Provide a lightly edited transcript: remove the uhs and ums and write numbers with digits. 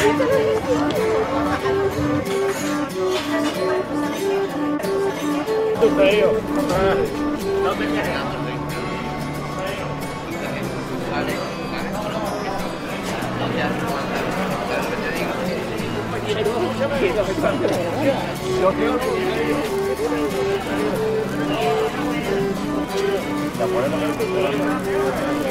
Tu feo. No me cargamos, güey. Vale, no te haces aguantar, ¿sabes lo que te digo? La ponemos en el